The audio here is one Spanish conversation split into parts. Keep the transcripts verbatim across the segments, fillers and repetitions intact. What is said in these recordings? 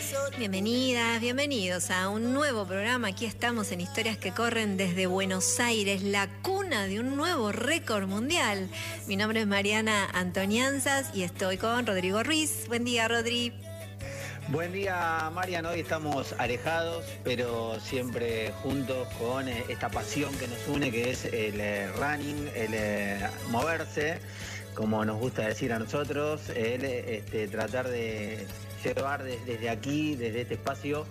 Bienvenidas, bienvenidos a un nuevo programa. Aquí estamos en Historias que corren desde Buenos Aires, la cuna de un nuevo récord mundial. Mi nombre es Mariana Antonianzas y estoy con Rodrigo Ruiz. Buen día, Rodri. Buen día, Marian. Hoy estamos alejados, pero siempre juntos con esta pasión que nos une, que es el running, el moverse, como nos gusta decir a nosotros, el este, tratar de llevar desde, desde aquí, desde este espacio,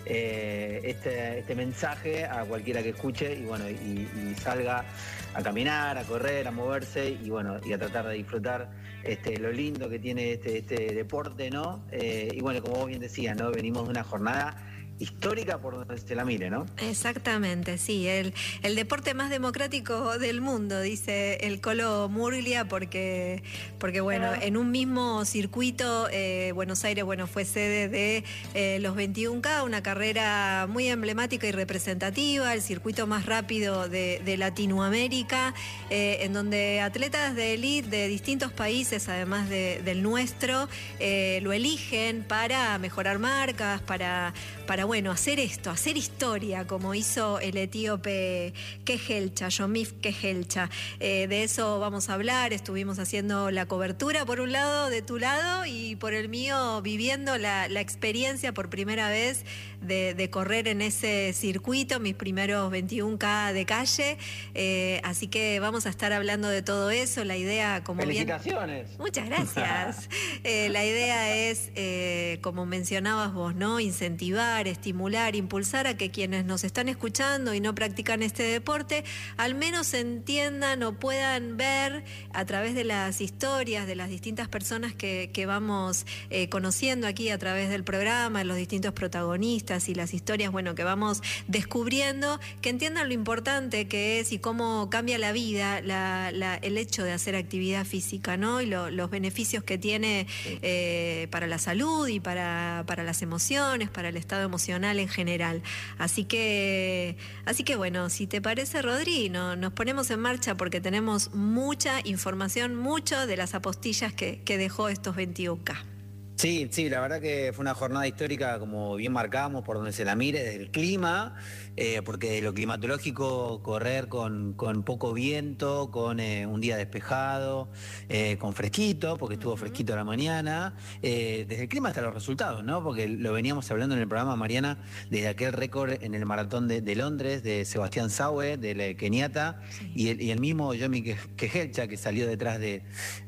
eh, este, este mensaje a cualquiera que escuche y bueno, y, y salga a caminar, a correr, a moverse y bueno, y a tratar de disfrutar este, lo lindo que tiene este, este deporte, ¿no? Eh, y bueno, como vos bien decías, ¿no? Venimos de una jornada histórica por donde se la mire, ¿no? Exactamente, sí, el, el deporte más democrático del mundo, dice el Colo Murglia, porque, porque bueno, ah. en un mismo circuito, eh, Buenos Aires, bueno, fue sede de eh, los veintiuno K, una carrera muy emblemática y representativa, el circuito más rápido de, de Latinoamérica, eh, en donde atletas de élite de distintos países, además de, del nuestro, eh, lo eligen para mejorar marcas, para, para bueno, hacer esto, hacer historia, como hizo el etíope Kehelcha, Yomif Kehelcha. Eh, de eso vamos a hablar, estuvimos haciendo la cobertura, por un lado, de tu lado, y por el mío, viviendo la, la experiencia por primera vez de, de correr en ese circuito, mis primeros veintiuno K de calle. Eh, así que vamos a estar hablando de todo eso. La idea, como ¡Felicitaciones! Bien... Muchas gracias. eh, la idea es, eh, como mencionabas vos, ¿no? Incentivar, estimular, impulsar a que quienes nos están escuchando y no practican este deporte, al menos entiendan o puedan ver a través de las historias de las distintas personas que, que vamos eh, conociendo aquí a través del programa, los distintos protagonistas y las historias, bueno, que vamos descubriendo, que entiendan lo importante que es y cómo cambia la vida la, la, el hecho de hacer actividad física, ¿no? Y lo, los beneficios que tiene eh, para la salud y para, para las emociones, para el estado emocional en general. Así que, así que bueno, si te parece, Rodri, no, nos ponemos en marcha porque tenemos mucha información, mucho de las apostillas que, que dejó estos veintiuno K. Sí, sí, la verdad que fue una jornada histórica, como bien marcamos, por donde se la mire, desde el clima, eh, porque de lo climatológico, correr con, con poco viento, con eh, un día despejado, eh, con fresquito, porque estuvo uh-huh. fresquito a la mañana, eh, desde el clima hasta los resultados, ¿no? Porque lo veníamos hablando en el programa, Mariana, desde aquel récord en el maratón de, de Londres, de Sebastián Saue, del Keniata, sí. y, el, y el mismo Yomi Kehelcha, que salió detrás de,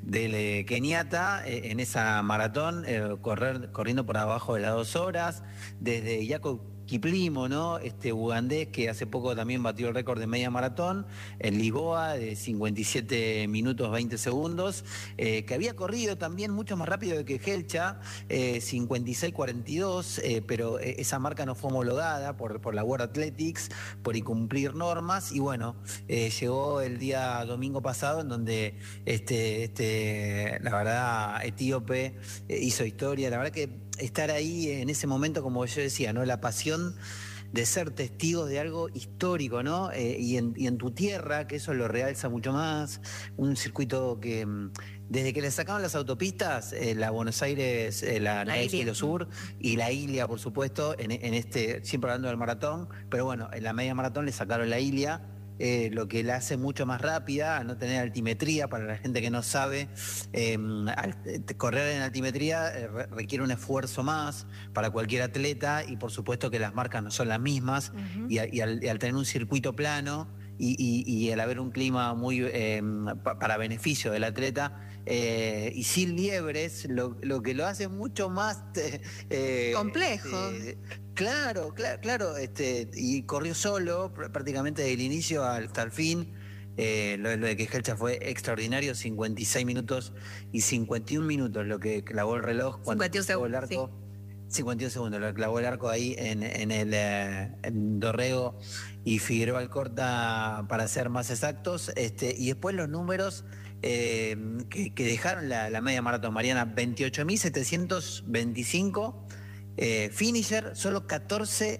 del Keniata eh, en esa maratón, eh, correr corriendo por abajo de las dos horas, desde Jacob Kiplimo, ¿no? Este ugandés que hace poco también batió el récord de media maratón en Lisboa de cincuenta y siete minutos veinte segundos, eh, que había corrido también mucho más rápido que Kehelcha, eh, cincuenta y seis cuarenta y dos, eh, pero esa marca no fue homologada por, por la World Athletics por incumplir normas y bueno, eh, llegó el día domingo pasado en donde este, este la verdad, etíope eh, hizo historia. La verdad que estar ahí en ese momento, como yo decía, ¿no? La pasión de ser testigos de algo histórico, ¿no? Eh, y, en, y en tu tierra, que eso lo realza mucho más, un circuito que desde que le sacaron las autopistas, eh, la Buenos Aires, eh, la, la Cielo Sur y la Ilia, por supuesto, en, en este, siempre hablando del maratón, pero bueno, en la media maratón le sacaron la Ilia. Eh, lo que la hace mucho más rápida, al no tener altimetría, para la gente que no sabe, eh, al, correr en altimetría eh, requiere un esfuerzo más para cualquier atleta y por supuesto que las marcas no son las mismas uh-huh. y, y, al, y al tener un circuito plano y, y, y al haber un clima muy eh, pa, para beneficio del atleta eh, y sin liebres, lo, lo que lo hace mucho más eh, complejo. Eh, Claro, claro, claro, este, y corrió solo prácticamente desde el inicio hasta el fin. Eh, lo, lo de Kehelcha fue extraordinario, cincuenta y seis minutos y cincuenta y un minutos lo que clavó el reloj cuando clavó el arco. Sí. cincuenta y un segundos, lo clavó el arco ahí en, en el eh, en Dorrego y Figueroa Alcorta, para ser más exactos. Este, y después los números eh, que, que dejaron la, la media maratón, Mariana, veintiocho mil setecientos veinticinco. Eh, finisher, solo catorce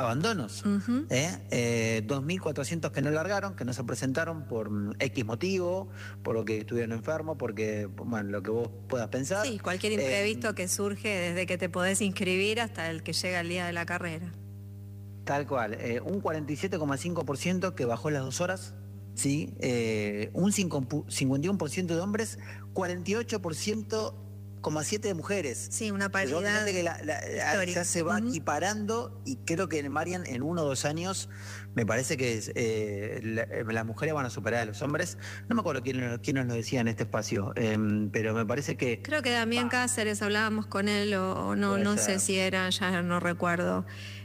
abandonos. Uh-huh. ¿eh? Eh, dos mil cuatrocientos que no largaron, que no se presentaron por X motivo, por lo que estuvieron enfermos, porque, bueno, lo que vos puedas pensar. Sí, cualquier imprevisto eh, que surge desde que te podés inscribir hasta el que llega el día de la carrera. Tal cual. Eh, un cuarenta y siete coma cinco por ciento que bajó las dos horas. Sí, eh, un cincuenta y uno por ciento de hombres, cuarenta y ocho por ciento coma siete de mujeres. Sí, una paridad que la, la, la, ya se va uh-huh. equiparando, y creo que, Marian, en uno o dos años me parece que eh, la, las mujeres van a superar a los hombres. No me acuerdo quién, quién nos lo decía en este espacio, eh, pero me parece que... Creo que Damián ah, Cáceres, hablábamos con él, o, o no, no sé si era, ya no recuerdo.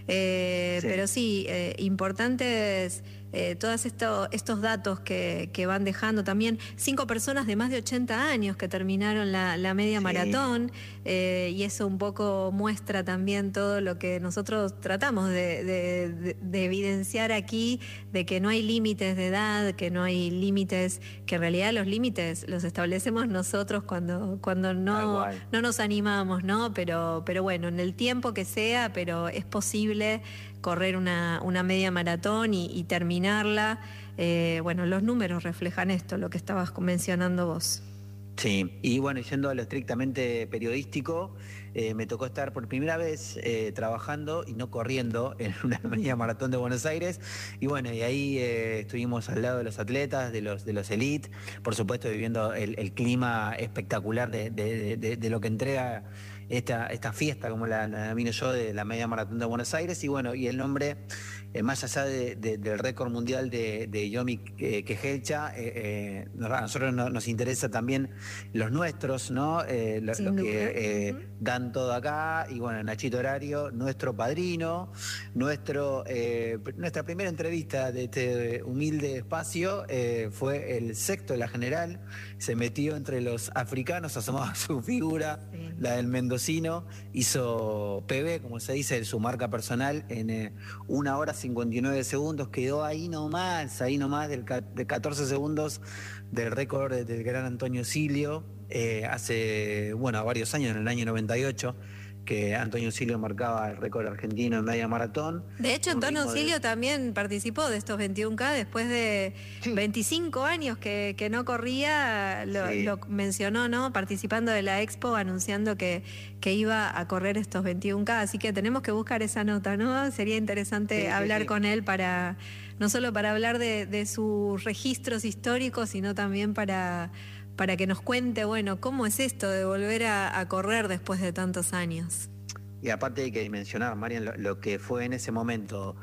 Eh, sí. Pero sí, eh, importantes eh, todos esto, estos datos que, que van dejando también. Cinco personas de más de ochenta años que terminaron la, la media sí. maratón, eh, y eso un poco muestra también todo lo que nosotros tratamos de, de, de, de evidenciar aquí, de que no hay límites de edad, que no hay límites, que en realidad los límites los establecemos nosotros cuando, cuando no, no nos animamos, ¿no? Pero, pero bueno, en el tiempo que sea, pero es posible correr una, una media maratón y, y terminarla. Eh, bueno, los números reflejan esto, lo que estabas mencionando vos. Sí, y bueno, yendo a lo estrictamente periodístico, eh, me tocó estar por primera vez eh, trabajando y no corriendo en una media maratón de Buenos Aires, y bueno, y ahí eh, estuvimos al lado de los atletas, de los de los elite, por supuesto viviendo el, el clima espectacular de, de, de, de lo que entrega esta, esta fiesta, como la denomino yo, de la media maratón de Buenos Aires. Y bueno, y el nombre, eh, más allá de, de, del récord mundial de, de Yomi eh, Quejelcha, eh, eh, a nosotros no, nos interesa también los nuestros, ¿no? Eh, lo, los que eh, uh-huh. dan todo acá. Y bueno, Nachito Horario, nuestro padrino, nuestro eh, nuestra primera entrevista de este humilde espacio eh, fue el sexto de la general. Se metió entre los africanos, asomaba su figura, sí. la del mendocino, hizo P B, como se dice, su marca personal, en eh, una hora cincuenta y nueve segundos, quedó ahí nomás, ahí nomás del, de catorce segundos del récord del gran Antonio Silio, eh, hace, bueno, varios años, en el año noventa y ocho, que Antonio Silio marcaba el récord argentino en media maratón. De hecho, Antonio Silio de... también participó de estos veintiún K después de sí. veinticinco años que, que no corría, lo, sí. lo mencionó, ¿no? Participando de la Expo, anunciando que, que iba a correr estos veintiún K, así que tenemos que buscar esa nota, ¿no? Sería interesante sí, hablar sí, sí. con él para, no solo para hablar de, de sus registros históricos, sino también para... para que nos cuente, bueno, cómo es esto de volver a, a correr después de tantos años. Y aparte hay que mencionar, Marian, lo, lo que fue en ese momento,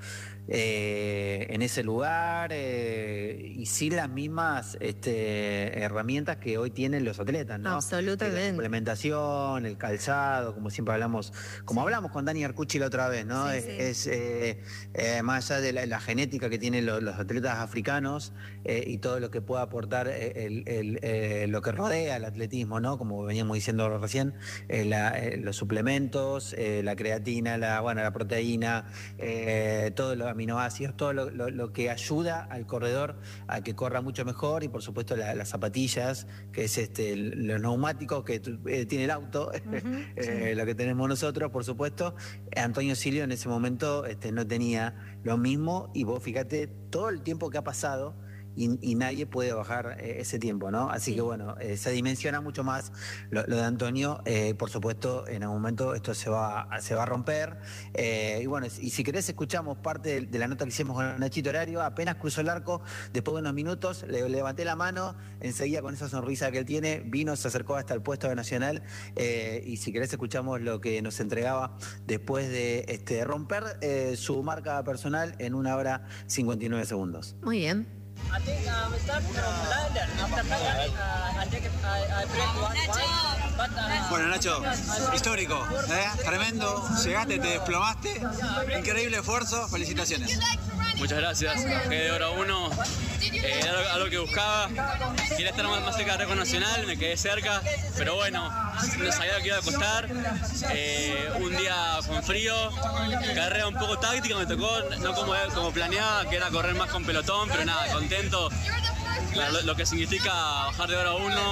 eh, en ese lugar, eh, y sin las mismas este, herramientas que hoy tienen los atletas, ¿no? Absolutamente. La implementación, el calzado, como siempre hablamos, como sí. hablamos con Dani Arcucci la otra vez, ¿no? Sí, es, sí. es eh, eh, más allá de la, la genética que tienen los, los atletas africanos eh, y todo lo que pueda aportar el, el, el, lo que rodea el atletismo, ¿no? Como veníamos diciendo recién, eh, la, eh, los suplementos, eh, la creatina, la, bueno, la proteína, eh, todos los aminoácidos, todo lo, lo, lo que ayuda al corredor a que corra mucho mejor, y por supuesto la, las zapatillas, que es este los neumáticos que eh, tiene el auto, uh-huh, eh, sí. lo que tenemos nosotros, por supuesto. Antonio Silio en ese momento este, no tenía lo mismo, y vos fíjate todo el tiempo que ha pasado. Y, y nadie puede bajar eh, ese tiempo, ¿no? Así sí. que bueno, eh, se dimensiona mucho más lo, lo de Antonio. Eh, por supuesto, en algún momento esto se va, se va a romper. Eh, y bueno, y si querés escuchamos parte de, de la nota que hicimos con Nachito Horario. Apenas cruzó el arco, después de unos minutos, le levanté la mano, enseguida con esa sonrisa que él tiene, vino, se acercó hasta el puesto de Nacional. Eh, y si querés escuchamos lo que nos entregaba después de este, romper eh, su marca personal en una hora cincuenta y nueve segundos. Muy bien. I think uh, we start from London. After that, uh, I take it, I, I break one point. But, uh, bueno, Nacho, histórico, ¿eh? Tremendo, llegaste, te desplomaste, increíble esfuerzo, felicitaciones. Muchas gracias, quedé de oro uno, eh, era algo, algo que buscaba, quería estar más, más cerca del récord nacional, me quedé cerca, pero bueno, no sabía que iba a costar, eh, un día con frío, carrera un poco táctica, me tocó, no como, como planeaba, que era correr más con pelotón, pero nada, contento, lo, lo que significa bajar de oro a uno,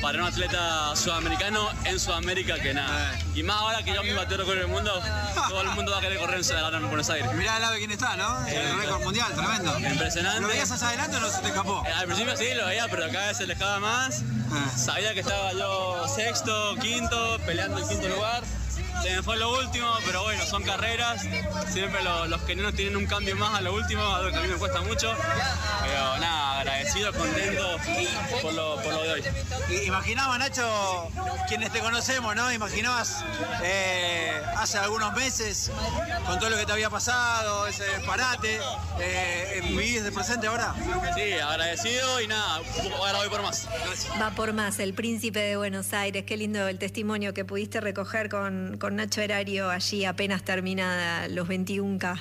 para un atleta sudamericano en Sudamérica que nada. Y más ahora que yo me bateo el récord del mundo, todo el mundo va a querer correr en, en Buenos Aires. Mirá el ave quién está, ¿no? El Eh, récord mundial, tremendo. Impresionante. ¿Lo veías hacia adelante o no se te escapó? Eh, al principio sí lo veía, pero cada vez se alejaba más. Ah. Sabía que estaba yo sexto, quinto, peleando el quinto lugar. Se me fue lo último, pero bueno, son carreras. Siempre lo, los kenianos tienen un cambio más a lo último, algo que a mí me cuesta mucho. Pero nada, agradecido, contento por lo, por lo de hoy. I- Imaginaba, Nacho, quienes te conocemos, ¿no? Imaginabas eh, hace algunos meses, con todo lo que te había pasado, ese parate, eh, ¿vivís de presente ahora? Sí, agradecido y nada, ahora voy por más. Gracias. Va por más, el príncipe de Buenos Aires. Qué lindo el testimonio que pudiste recoger con, con Nacho Erario allí apenas terminada los veintiún K.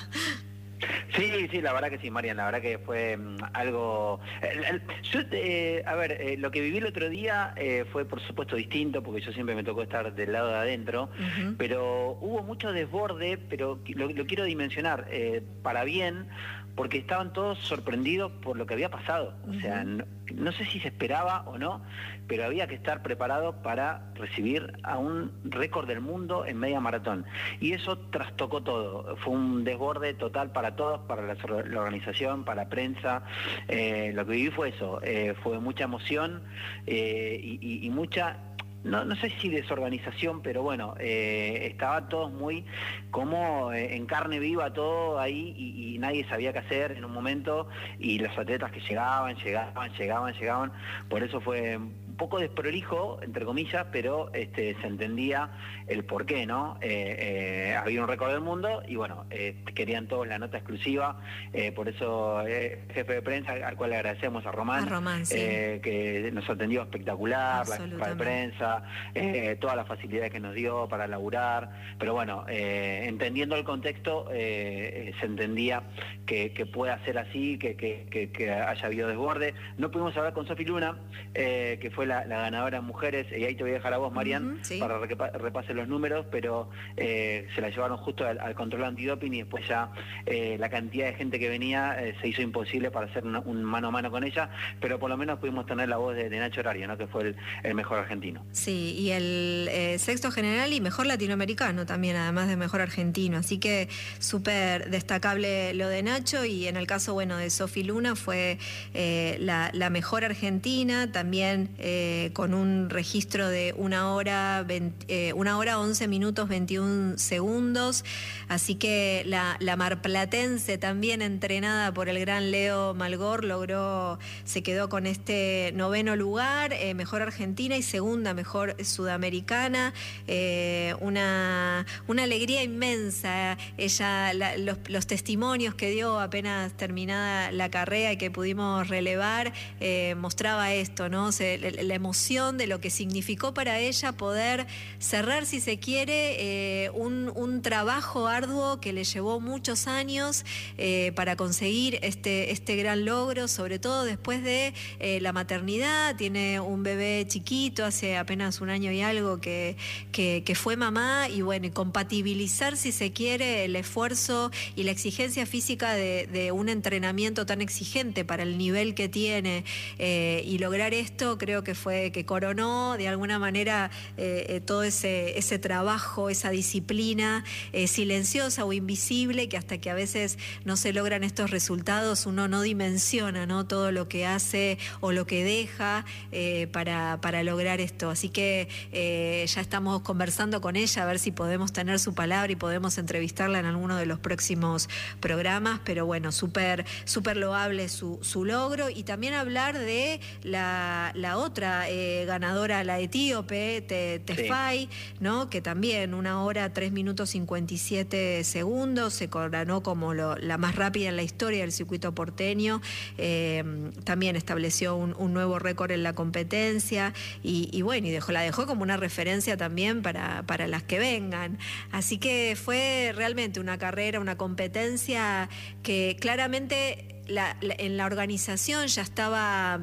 Sí, sí, la verdad que sí, Marian, la verdad que fue mm, algo... el- el- yo, eh, a ver, eh, lo que viví el otro día eh, fue por supuesto distinto, porque yo siempre me tocó estar del lado de adentro, Ujú. pero hubo mucho desborde, pero lo, lo quiero dimensionar eh, para bien, porque estaban todos sorprendidos por lo que había pasado. O sea, no, no sé si se esperaba o no, pero había que estar preparado para recibir a un récord del mundo en media maratón. Y eso trastocó todo. Fue un desborde total para todos, para la, la organización, para la prensa. Eh, lo que viví fue eso, eh, fue mucha emoción eh, y, y, y mucha... No, no sé si desorganización, pero bueno, eh, estaba todos muy como eh, en carne viva todo ahí y, y nadie sabía qué hacer en un momento y los atletas que llegaban, llegaban, llegaban, llegaban. Por eso fue un poco desprolijo, entre comillas, pero este, se entendía el porqué, ¿no? Eh, eh, había un récord del mundo y bueno, eh, querían todos la nota exclusiva, eh, por eso eh, jefe de prensa, al cual le agradecemos a Román, A Román, sí. eh, que nos atendió espectacular, la jefa de Absolutamente. prensa, eh, todas las facilidades que nos dio para laburar, pero bueno, eh, entendiendo el contexto, eh, eh, se entendía que, que pueda ser así, que, que, que, que haya habido desborde. No pudimos hablar con Sofi Luna, eh, que fue la, la ganadora en mujeres, y ahí te voy a dejar a vos, Marian, Ujú, sí. para que repase los números, pero eh, se la llevaron justo al, al control antidoping y después ya eh, la cantidad de gente que venía eh, se hizo imposible para hacer una, un mano a mano con ella, pero por lo menos pudimos tener la voz de, de Nacho Erario, ¿no? Que fue el, el mejor argentino. Sí, y el eh, sexto general y mejor latinoamericano también, además de mejor argentino. Así que súper destacable lo de Nacho, y en el caso, bueno, de Sofi Luna fue eh, la, la mejor argentina, también eh, con un registro de una hora, veinte, eh, una hora once minutos veintiún segundos. Así que la, la marplatense, también entrenada por el gran Leo Malgor, logró, se quedó con este noveno lugar, eh, mejor argentina y segunda mejor sudamericana. Eh, una, una alegría inmensa. Ella, la, los, los testimonios que dio apenas terminada la carrera y que pudimos relevar, eh, mostraba esto, ¿no? Se, la, la emoción de lo que significó para ella poder cerrar, si se quiere, eh, un, un trabajo arduo que le llevó muchos años eh, para conseguir este, este gran logro, sobre todo después de eh, la maternidad. Tiene un bebé chiquito, hace apenas un año y algo que, que, que fue mamá, y bueno, y compatibilizar, si se quiere, el esfuerzo y la exigencia física de, de un entrenamiento tan exigente para el nivel que tiene, eh, y lograr esto, creo que fue que coronó de alguna manera eh, eh, todo ese, ese trabajo, esa disciplina eh, silenciosa o invisible, que hasta que a veces no se logran estos resultados uno no dimensiona, ¿no? Todo lo que hace o lo que deja eh, para, para lograr esto. Así que eh, ya estamos conversando con ella a ver si podemos tener su palabra y podemos entrevistarla en alguno de los próximos programas, pero bueno, súper súper loable su, su logro. Y también hablar de la, la otra eh, ganadora, la etíope, Te, Tefay, sí, ¿no? Que también una hora, tres minutos cincuenta y siete segundos, se coronó como lo, la más rápida en la historia del circuito porteño. Eh, también estableció un, un nuevo récord en la competencia y, y bueno, y dejó, la dejó como una referencia también para, para las que vengan. Así que fue realmente una carrera, una competencia que claramente la, la, en la organización ya estaba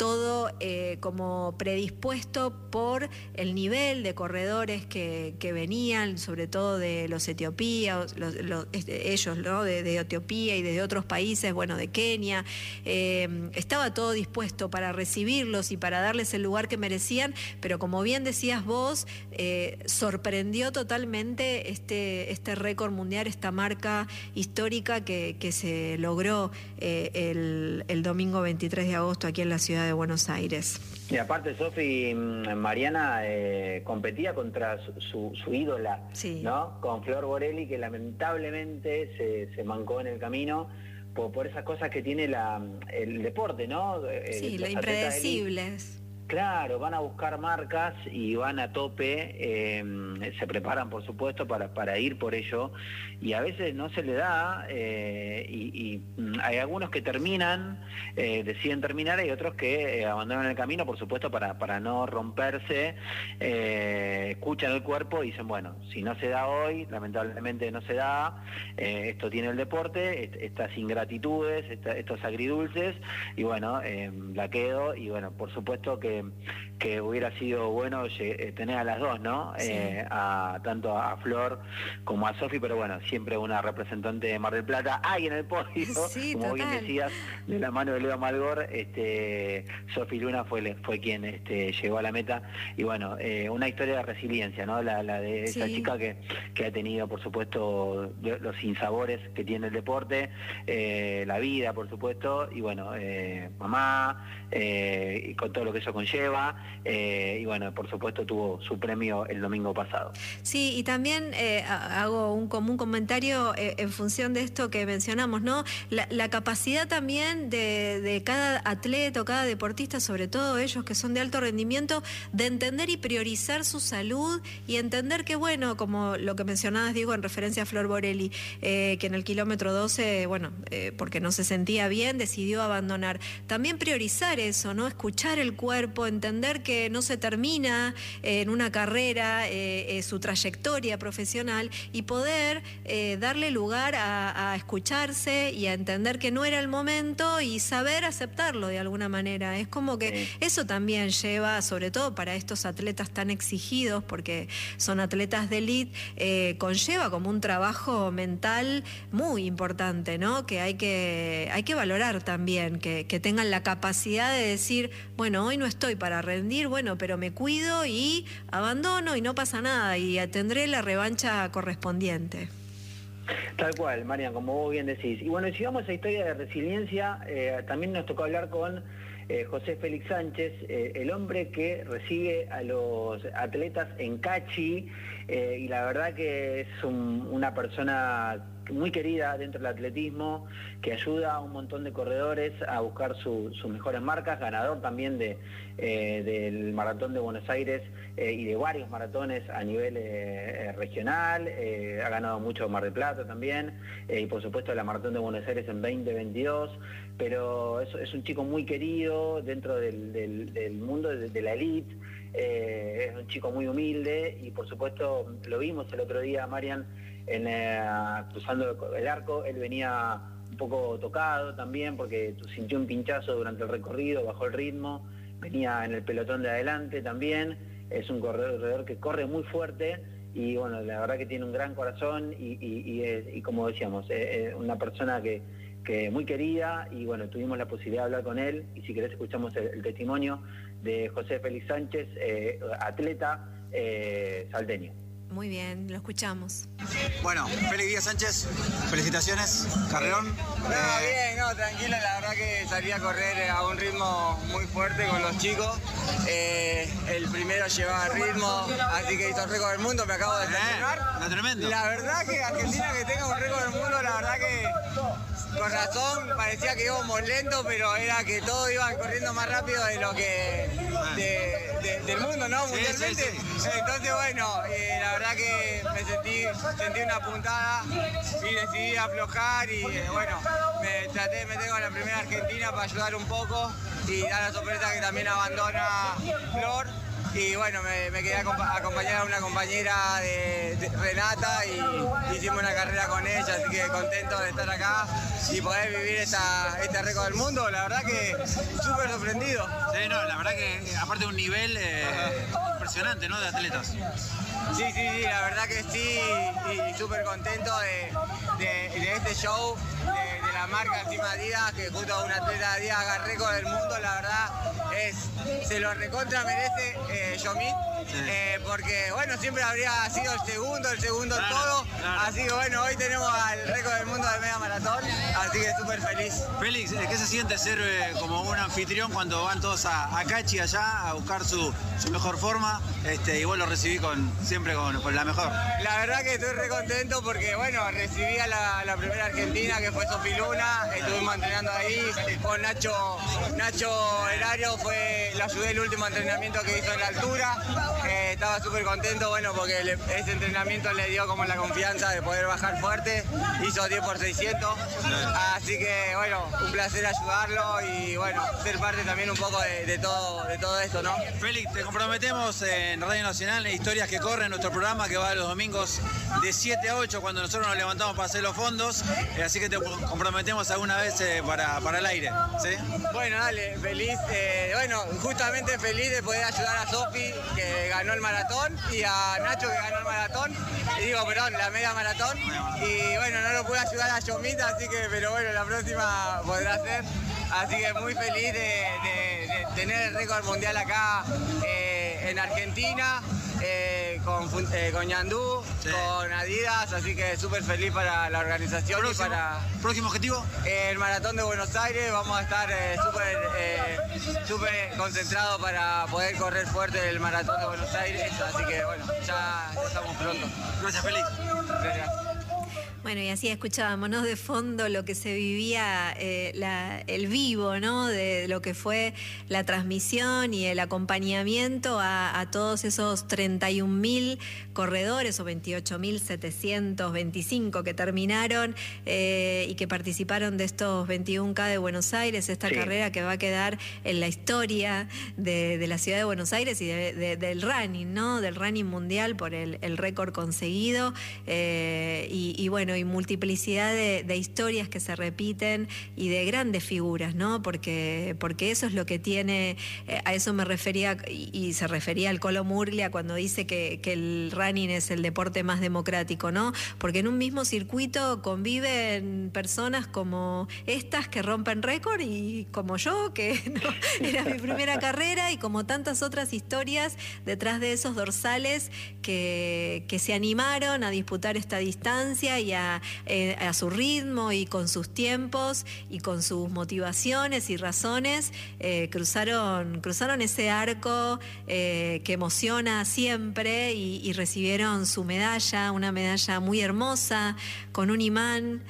todo eh, como predispuesto por el nivel de corredores que, que venían, sobre todo de los etiopías, los, los, ellos, ¿no? de, de Etiopía y de otros países, bueno, de Kenia. Eh, estaba todo dispuesto para recibirlos y para darles el lugar que merecían, pero como bien decías vos, eh, sorprendió totalmente este, este récord mundial, esta marca histórica que, que se logró eh, el, el domingo veintitrés de agosto aquí en la ciudad de Buenos Aires. Y aparte, Sofi, Mariana eh, competía contra su, su, su ídola, sí. ¿no? Con Flor Borelli, que lamentablemente se, se mancó en el camino por, por esas cosas que tiene la, el deporte, ¿no? Sí, lo impredecibles. Claro, van a buscar marcas y van a tope, eh, se preparan por supuesto para, para ir por ello, y a veces no se le da, eh, y, y hay algunos que terminan, eh, deciden terminar, y otros que eh, abandonan el camino, por supuesto, para, para no romperse, eh, escuchan el cuerpo y dicen, bueno, si no se da hoy, lamentablemente no se da, eh, esto tiene el deporte, est estas ingratitudes, esta, estos agridulces, y bueno, eh, la quedo, y bueno, por supuesto que que hubiera sido bueno tener a las dos, ¿no? Sí. Eh, a, tanto a Flor como a Sofi, pero bueno, siempre una representante de Mar del Plata. Hay en el podio, sí, como total. Bien decías, de la mano de Leo Malgor, este, Sofi Luna fue, fue quien este, llegó a la meta. Y bueno, eh, una historia de resiliencia, ¿no? La, la de esa sí. chica que, que ha tenido, por supuesto, los sinsabores que tiene el deporte, eh, la vida, por supuesto, y bueno, eh, mamá, eh, y con todo lo que eso conlleva. Eh, y bueno, por supuesto tuvo su premio el domingo pasado. Sí, y también eh, hago un común comentario eh, en función de esto que mencionamos, ¿no? La, la capacidad también de, de cada atleta o cada deportista, sobre todo ellos que son de alto rendimiento, de entender y priorizar su salud y entender que, bueno, como lo que mencionabas, digo, en referencia a Flor Borelli, eh, que en el kilómetro doce, bueno, eh, porque no se sentía bien, decidió abandonar. También priorizar eso, ¿no? Escuchar el cuerpo, entender que no se termina eh, en una carrera eh, eh, su trayectoria profesional y poder eh, darle lugar a, a escucharse y a entender que no era el momento y saber aceptarlo de alguna manera. Es como que sí. Eso también lleva, sobre todo para estos atletas tan exigidos, porque son atletas de élite, eh, conlleva como un trabajo mental muy importante, ¿no? Que hay que, hay que valorar también, que, que tengan la capacidad de decir, bueno, hoy no estoy para rendir, bueno, pero me cuido y abandono y no pasa nada y tendré la revancha correspondiente. Tal cual, Marian, como vos bien decís. Y bueno, si vamos a esa historia de resiliencia, eh, también nos tocó hablar con eh, José Félix Sánchez, eh, el hombre que recibe a los atletas en Cachi, eh, y la verdad que es un, una persona muy querida dentro del atletismo, que ayuda a un montón de corredores a buscar su, sus mejores marcas, ganador también de, eh, del Maratón de Buenos Aires eh, y de varios maratones a nivel eh, regional, eh, ha ganado mucho Mar del Plata también, eh, y por supuesto la Maratón de Buenos Aires en veinte veintidós, pero es, es un chico muy querido dentro del, del, del mundo de, de la elite, eh, es un chico muy humilde y por supuesto lo vimos el otro día, Marian, En, eh, cruzando el arco, él venía un poco tocado también porque sintió un pinchazo durante el recorrido, bajó el ritmo, venía en el pelotón de adelante también, es un corredor que corre muy fuerte y bueno, la verdad que tiene un gran corazón y, y, y, es, y como decíamos, es una persona que, que muy querida y bueno, tuvimos la posibilidad de hablar con él y si querés escuchamos el, el testimonio de José Félix Sánchez, eh, atleta eh, salteño. Muy bien, lo escuchamos. Bueno, Félix Díaz Sánchez, felicitaciones, carrerón. No, eh... bien, no, tranquilo, la verdad que salí a correr a un ritmo muy fuerte con los chicos. Eh, el primero llevaba ritmo, así que hizo el récord del mundo, me acabo de terminar. Eh, tremendo. La verdad que Argentina que tenga un récord del mundo, la verdad que con razón parecía que íbamos lento, pero era que todos iban corriendo más rápido de lo que de, de, del mundo, ¿no? Mundialmente. Sí, sí, sí. Entonces, bueno, eh, la verdad que me sentí, sentí una puntada y decidí aflojar y eh, bueno, me traté de meter con la primera Argentina para ayudar un poco y dar la sorpresa que también abandona Flor. y bueno, me, me quedé a acompañar a una compañera de, de Renata y hicimos una carrera con ella, así que contento de estar acá y poder vivir esta, este récord del mundo. La verdad que súper sorprendido. Sí, no, la verdad que aparte de un nivel eh, impresionante, ¿no? De atletas. Sí, sí, sí, la verdad que sí, y, y súper contento de, de, de este show, de, de la marca encima Adidas, que justo a un atleta Adidas haga récord del mundo, la verdad es, se lo recontra merece eh, Yomit, sí. eh, porque bueno, siempre habría sido el segundo, el segundo en claro, todo, claro. Así que bueno, hoy tenemos al récord del mundo de media maratón, así que súper feliz. Félix, ¿qué se siente ser eh, como un anfitrión cuando van todos a, a Cachi allá a buscar su, su mejor forma, este, y vos lo recibí con siempre con, con la mejor? La verdad que estoy re contento porque bueno, recibí a la, la primera argentina que fue Sofi Luna, estuvimos entrenando ahí con Nacho, Nacho Herario, fue, lo ayudé el último entrenamiento que hizo en la altura, eh, estaba súper contento, bueno, porque le, ese entrenamiento le dio como la confianza de poder bajar fuerte, hizo diez por seiscientos, así que bueno, un placer ayudarlo y bueno, ser parte también un poco de, de, todo, de todo esto, ¿no? Félix, te comprometemos en Radio Nacional en Historias que Corren, nuestro programa que va los domingos de siete a ocho cuando nosotros nos levantamos para hacer los fondos, eh, así que te comprometemos alguna vez eh, para, para el aire, ¿sí? Bueno, dale, feliz, eh, bueno, justamente feliz de poder ayudar a Sofi que ganó el maratón y a Nacho que ganó el maratón, y digo, perdón, la media maratón, y bueno, no lo pude ayudar a Yomita, así que, pero bueno, la próxima podrá ser, así que muy feliz de, de, de tener el récord mundial acá eh, en Argentina. Eh, con, eh, con Ñandú, sí. Con Adidas, así que súper feliz para la organización. ¿Próximo, y para ¿Próximo objetivo? Eh, el Maratón de Buenos Aires, vamos a estar eh, súper eh, súper concentrados para poder correr fuerte el Maratón de Buenos Aires, así que bueno, ya, ya estamos pronto. Gracias, Félix. Gracias. Bueno, y así escuchábamos, ¿no? De fondo lo que se vivía, eh, la, el vivo, ¿no? De lo que fue la transmisión y el acompañamiento a, a todos esos treinta y un mil corredores o veintiocho mil setecientos veinticinco que terminaron eh, y que participaron de estos veintiuno K de Buenos Aires, esta sí. carrera que va a quedar en la historia de, de la ciudad de Buenos Aires y de, de, del running, ¿no? Del running mundial por el, el récord conseguido eh, y, y bueno, y multiplicidad de, de historias que se repiten y de grandes figuras, ¿no? Porque, porque eso es lo que tiene, eh, a eso me refería y, y se refería al Colo Murglia cuando dice que, que el running es el deporte más democrático, ¿no? Porque en un mismo circuito conviven personas como estas que rompen récord y como yo, que no, era mi primera carrera, y como tantas otras historias detrás de esos dorsales que, que se animaron a disputar esta distancia y a A, eh, a su ritmo y con sus tiempos y con sus motivaciones y razones, eh, cruzaron, cruzaron ese arco eh, que emociona siempre y, y recibieron su medalla, una medalla muy hermosa, con un imán,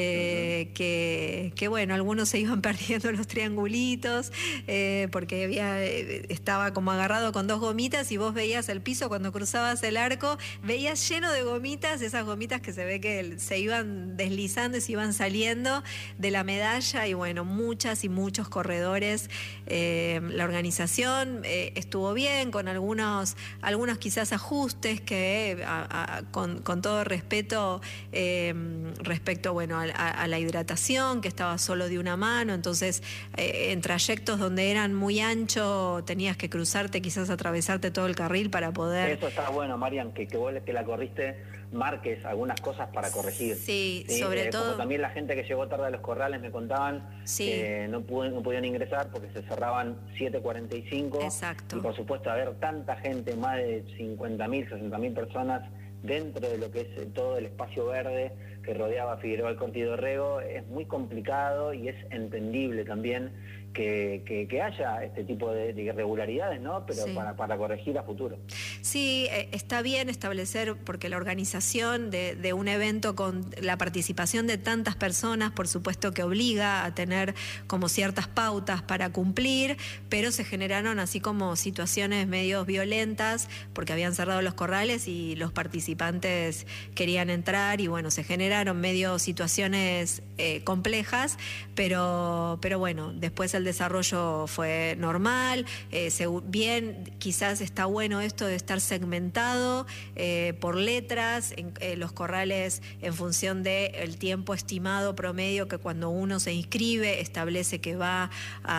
eh, uh-huh. que, que bueno, algunos se iban perdiendo los triangulitos, eh, porque había, estaba como agarrado con dos gomitas y vos veías el piso cuando cruzabas el arco, veías lleno de gomitas, esas gomitas que se ve que el, se iban deslizando y se iban saliendo de la medalla, y bueno, muchas y muchos corredores. Eh, la organización eh, estuvo bien, con algunos, algunos quizás ajustes que a, a, con, con todo respeto eh, respecto bueno, a, a, a la hidratación, que estaba solo de una mano, entonces eh, en trayectos donde eran muy anchos tenías que cruzarte, quizás atravesarte todo el carril para poder... Eso está bueno, Marian, que, que vos que la corriste marques algunas cosas para corregir. Sí, ¿sí? sobre eh, todo... Como también la gente que llegó tarde a los corrales me contaban sí. que no, pudo, no podían ingresar porque se cerraban siete cuarenta y cinco. Exacto. Y por supuesto, haber tanta gente, más de cincuenta mil, sesenta mil personas dentro de lo que es todo el espacio verde que rodeaba Figueroa Alcorta y Dorrego, es muy complicado y es entendible también que, que, que haya este tipo de, de irregularidades, ¿no? Pero sí. para, para corregir a futuro. Sí, eh, está bien establecer, porque la organización de, de un evento con la participación de tantas personas, por supuesto que obliga a tener como ciertas pautas para cumplir, pero se generaron así como situaciones medio violentas, porque habían cerrado los corrales y los participantes querían entrar, y bueno, se generaron generaron medio situaciones eh, complejas, pero, pero bueno, después el desarrollo fue normal, eh, se, bien, quizás está bueno esto de estar segmentado eh, por letras, en, eh, los corrales en función del tiempo estimado promedio que cuando uno se inscribe establece que va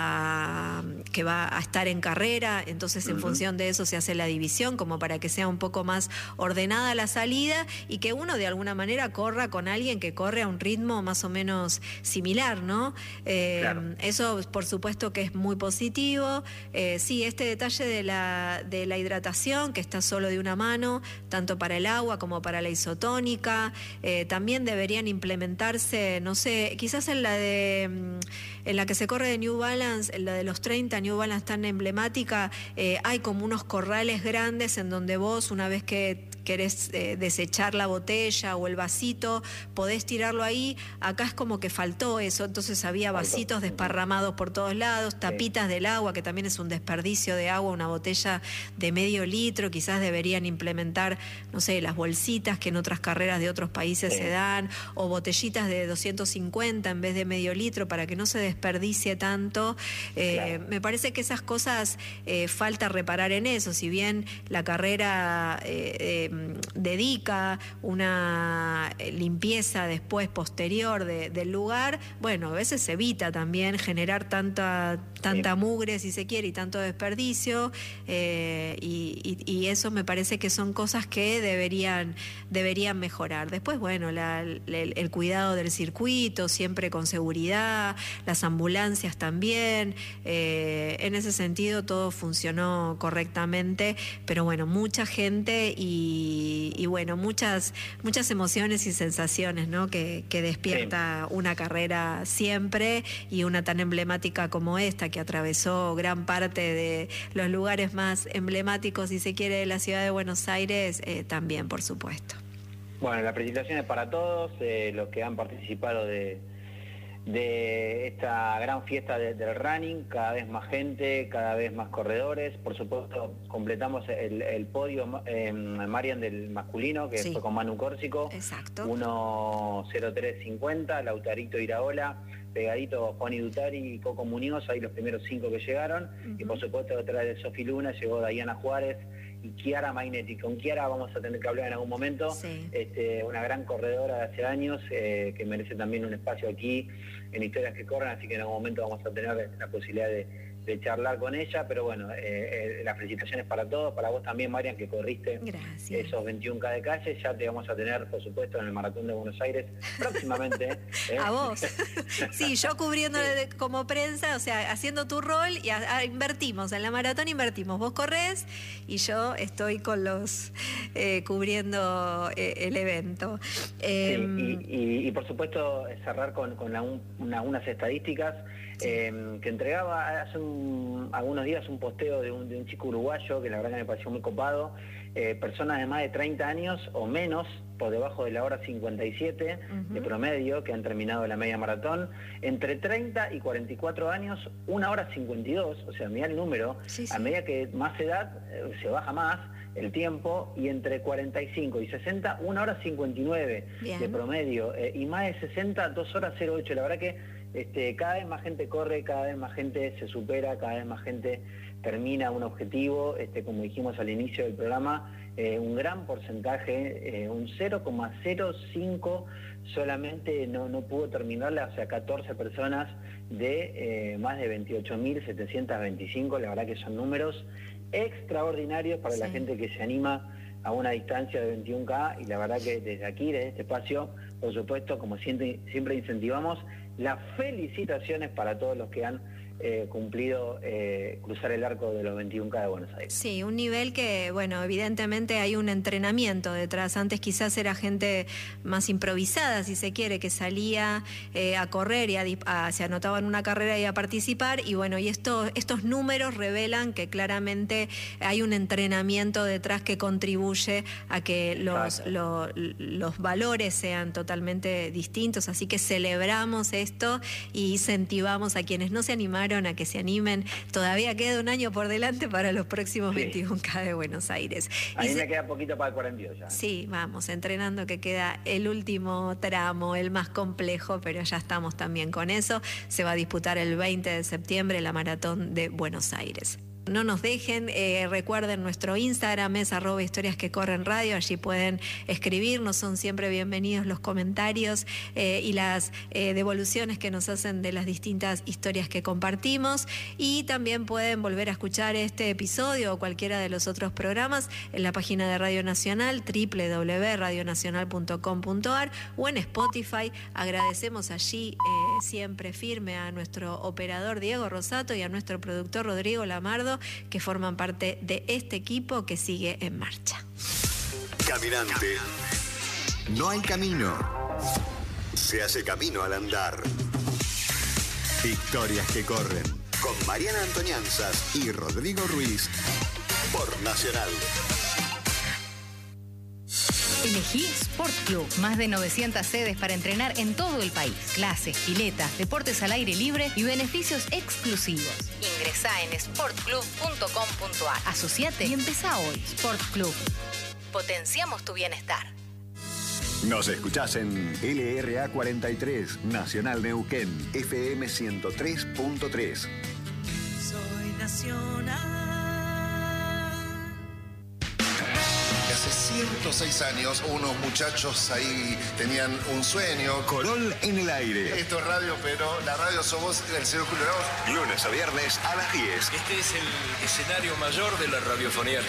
a, que va a estar en carrera, entonces en uh-huh. función de eso se hace la división como para que sea un poco más ordenada la salida y que uno de alguna manera corra con alguien que corre a un ritmo más o menos similar, ¿no? Eh, claro. Eso por supuesto que es muy positivo. Eh, sí, este detalle de la, de la hidratación, que está solo de una mano, tanto para el agua como para la isotónica, eh, también deberían implementarse, no sé, quizás en la de en la que se corre de New Balance, en la de los treinta, New Balance tan emblemática, eh, hay como unos corrales grandes en donde vos, una vez que querés eh, desechar la botella o el vasito, podés tirarlo ahí. Acá es como que faltó eso, entonces había vasitos desparramados por todos lados, tapitas del agua, que también es un desperdicio de agua, una botella de medio litro, quizás deberían implementar, no sé, las bolsitas que en otras carreras de otros países sí. se dan, o botellitas de doscientos cincuenta en vez de medio litro, para que no se desperdicie tanto. Eh, claro. Me parece que esas cosas eh, falta reparar en eso, si bien la carrera eh, eh, dedica una limpieza después posterior de, del lugar, bueno, a veces se evita también generar tanta tanta sí. mugre, si se quiere, y tanto desperdicio, eh, y, y, y eso me parece que son cosas que deberían deberían mejorar. Después, bueno, la, el, el cuidado del circuito, siempre con seguridad, las ambulancias también, eh, en ese sentido todo funcionó correctamente, pero bueno, mucha gente y, y bueno, muchas muchas emociones y sensaciones, ¿no? que, que despierta sí. una carrera siempre, y una tan emblemática como esta, que atravesó gran parte de los lugares más emblemáticos, si se quiere, de la ciudad de Buenos Aires, eh, también, por supuesto. Bueno, la felicitación es para todos, eh, los que han participado de, de esta gran fiesta de, del running, cada vez más gente, cada vez más corredores. Por supuesto, completamos el, el podio, eh, Marian, del masculino, que sí. fue con Manu Córsico. Exacto. uno cero tres cincuenta, Lautarito Iraola, pegadito Juan Idutari y Coco Muñoz, ahí los primeros cinco que llegaron. Uh-huh. Y por supuesto detrás de Sofi Luna llegó Diana Juárez y Chiara Magnetti. Con Chiara vamos a tener que hablar en algún momento, sí. este, una gran corredora de hace años, eh, que merece también un espacio aquí en Historias que Corren, así que en algún momento vamos a tener la posibilidad de, de charlar con ella, pero bueno, eh, eh, las felicitaciones para todos, para vos también, Marian, que corriste Gracias. esos veintiún K de calle. Ya te vamos a tener, por supuesto, en el Maratón de Buenos Aires próximamente. ¿eh? A vos. Sí, yo cubriendo sí. como prensa, o sea, haciendo tu rol, y a, a, invertimos, en la maratón invertimos, vos corres y yo estoy con los eh, cubriendo eh, el evento. Eh, sí, y, y, y por supuesto cerrar con, con la, un, una, unas estadísticas sí. eh, que entregaba hace un, algunos días un posteo de un, de un chico uruguayo que la verdad que me pareció muy copado. Eh, personas de más de treinta años o menos, por debajo de la hora cincuenta y siete uh-huh. de promedio, que han terminado la media maratón, entre treinta y cuarenta y cuatro años, una hora cincuenta y dos, o sea, mirá el número, sí, sí. a medida que más edad eh, se baja más el tiempo, y entre cuarenta y cinco y sesenta, una hora cincuenta y nueve Bien. de promedio, eh, y más de sesenta, dos horas cero ocho. La verdad que este, cada vez más gente corre, cada vez más gente se supera, cada vez más gente termina un objetivo, este, como dijimos al inicio del programa, eh, un gran porcentaje, eh, un cero coma cero cinco solamente no, no pudo terminarla, o sea, catorce personas de eh, más de veintiocho mil setecientos veinticinco, la verdad que son números extraordinarios para sí. la gente que se anima a una distancia de veintiún K, y la verdad que desde aquí, desde este espacio, por supuesto, como siempre, siempre incentivamos, las felicitaciones para todos los que han eh, cumplido eh, cruzar el arco de los veintiún K de Buenos Aires. Sí, un nivel que, bueno, evidentemente hay un entrenamiento detrás. Antes quizás era gente más improvisada, si se quiere, que salía eh, a correr y a, a, se anotaba en una carrera y a participar, y bueno, y esto, estos números revelan que claramente hay un entrenamiento detrás que contribuye a que los, lo, los valores sean totalmente distintos, así que celebramos esto y incentivamos a quienes no se animaron animaron, a que se animen. Todavía queda un año por delante para los próximos Sí. veintiuno K de Buenos Aires. A Y mí se- me queda poquito para el cuarenta y dos ya. Sí, vamos, entrenando, que queda el último tramo, el más complejo, pero ya estamos también con eso. Se va a disputar el veinte de septiembre la Maratón de Buenos Aires. No nos dejen, eh, recuerden nuestro Instagram es arroba historias que corren radio, allí pueden escribirnos, son siempre bienvenidos los comentarios eh, y las eh, devoluciones que nos hacen de las distintas historias que compartimos, y también pueden volver a escuchar este episodio o cualquiera de los otros programas en la página de Radio Nacional, doble u doble u doble u punto radio nacional punto com punto a r, o en Spotify. Agradecemos allí eh, siempre firme a nuestro operador Diego Rosato y a nuestro productor Rodrigo Lamardo, que forman parte de este equipo que sigue en marcha. Caminante. No hay camino. Se hace camino al andar. Historias que corren. Con Mariana Antonianzas y Rodrigo Ruiz. Por Nacional. Elegí Sport Club. Más de novecientas sedes para entrenar en todo el país. Clases, piletas, deportes al aire libre y beneficios exclusivos. Ingresá en sport club punto com punto a r. Asociate y empezá hoy. Sport Club. Potenciamos tu bienestar. Nos escuchás en L R A cuarenta y tres, Nacional Neuquén, F M ciento tres punto tres. Soy nacional. Hace ciento seis años, unos muchachos ahí tenían un sueño. Corol en el aire. Esto es radio, pero la radio somos el señor Julio Ramos. Lunes a viernes a las diez. Este es el escenario mayor de la radiofonía.